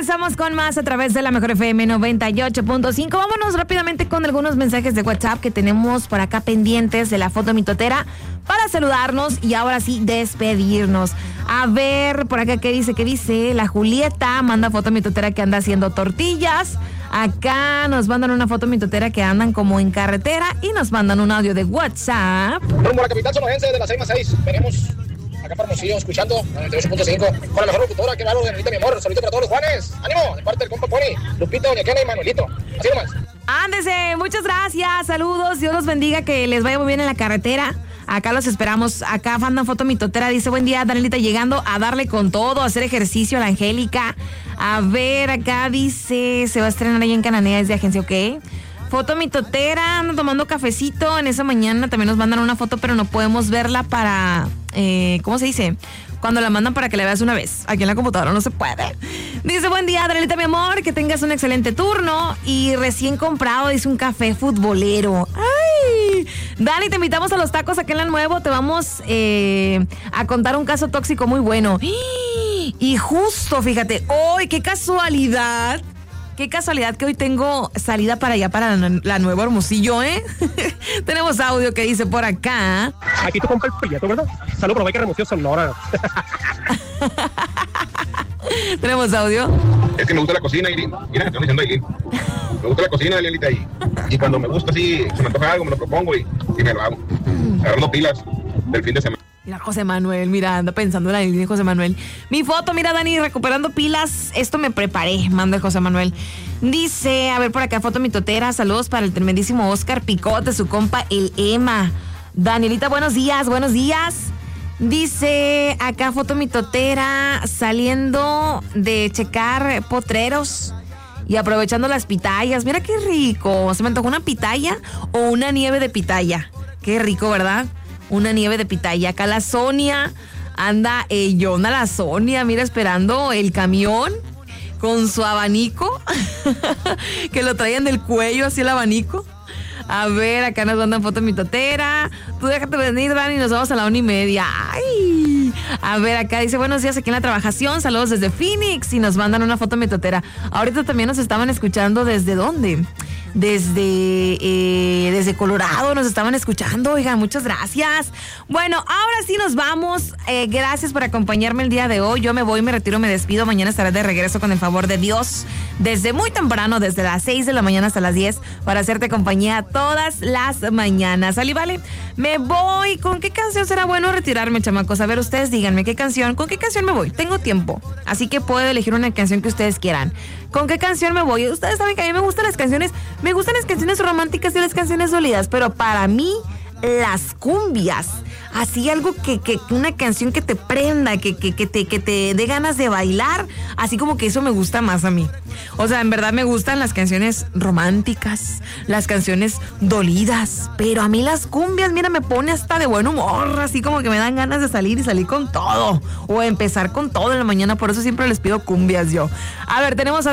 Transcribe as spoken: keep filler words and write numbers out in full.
Regresamos con más a través de la Mejor F M noventa y ocho punto cinco. Vámonos rápidamente con algunos mensajes de WhatsApp que tenemos por acá pendientes de la foto mitotera para saludarnos y ahora sí despedirnos. A ver, por acá, ¿qué dice? ¿Qué dice? La Julieta manda foto mitotera que anda haciendo tortillas. Acá nos mandan una foto mitotera que andan como en carretera y nos mandan un audio de WhatsApp. Rumbo a la capital sonorense de las seis más seis. Venimos acá para Hermosillo escuchando noventa y ocho punto cinco con la mejor locutora que hablo de Anelita, mi amor. Saludito para todos los Juanes. Ánimo, de parte del compa Pony, Lupita, Doña Kena y Manuelito. Así nomás. Ándese, muchas gracias, saludos, Dios los bendiga, que les vaya muy bien en la carretera. Acá los esperamos. Acá Fanda Foto Mitotera dice: buen día, Danielita, llegando a darle con todo, a hacer ejercicio a la Angélica. A ver, acá dice, se va a estrenar ahí en Cananea, es de agencia, ok. Foto Mitotera, ando tomando cafecito. En esa mañana también nos mandan una foto, pero no podemos verla para, eh, ¿cómo se dice? Cuando la mandan para que la veas una vez. Aquí en la computadora no se puede. Dice: buen día, Danielita, mi amor, que tengas un excelente turno. Y recién comprado, dice, un café futbolero. ¡Ay! Dani, te invitamos a los tacos aquí en La Nuevo. Te vamos eh, a contar un caso tóxico muy bueno. Y justo, fíjate, hoy, qué casualidad. Qué casualidad que hoy tengo salida para allá, para la, la Nueva Hermosillo, ¿eh? Tenemos audio que dice por acá. Aquí tu compa el Prieto, ¿verdad? Salud, probé que Hermosillo, Sonora. Tenemos audio. Es que me gusta la cocina, Aileen. Mira, te estoy diciendo Aileen. Me gusta la cocina, Aileen, y, y cuando me gusta así, se me antoja algo, me lo propongo y, y me lo hago. Agarrando pilas del fin de semana. Mira, José Manuel, mira, anda pensando en la línea de José Manuel. Mi foto, mira, Dani, recuperando pilas. Esto me preparé, manda José Manuel. Dice, a ver, por acá, foto mitotera. Saludos para el tremendísimo Oscar Picote, su compa, el Emma. Danielita, buenos días, buenos días. Dice, acá, foto mitotera, saliendo de checar potreros y aprovechando las pitayas. Mira qué rico. ¿Se me antojó una pitaya o una nieve de pitaya? Qué rico, ¿verdad? Una nieve de pitaya. Acá la Sonia anda, eh, yo anda la Sonia, mira, esperando el camión con su abanico, que lo traían del cuello, así el abanico. A ver, acá nos mandan foto mitotera. Tú déjate venir, Dani, nos vamos a la una y media. ¡Ay! A ver, acá dice: buenos días aquí en la trabajación. Saludos desde Phoenix. Y nos mandan una foto mitotera. Ahorita también nos estaban escuchando. ¿Desde dónde? Desde, eh, desde Colorado nos estaban escuchando. Oigan, muchas gracias. Bueno, ahora sí nos vamos. Eh, gracias por acompañarme el día de hoy. Yo me voy, me retiro, me despido. Mañana estaré de regreso con el favor de Dios. Desde muy temprano, desde las seis de la mañana hasta las diez, para hacerte compañía todas las mañanas. ¿Sale, vale? Me voy. ¿Con qué canción será bueno retirarme, chamacos? A ver, ustedes díganme qué canción. ¿Con qué canción me voy? Tengo tiempo, así que puedo elegir una canción que ustedes quieran. ¿Con qué canción me voy? Ustedes saben que a mí me gustan las canciones, me gustan las canciones románticas y las canciones dolidas, pero para mí, las cumbias, así algo que, que una canción que te prenda, que, que, que, te, que te dé ganas de bailar, así como que eso me gusta más a mí. O sea, en verdad me gustan las canciones románticas, las canciones dolidas, pero a mí las cumbias, mira, me pone hasta de buen humor, así como que me dan ganas de salir y salir con todo, o empezar con todo en la mañana, por eso siempre les pido cumbias yo. A ver, tenemos a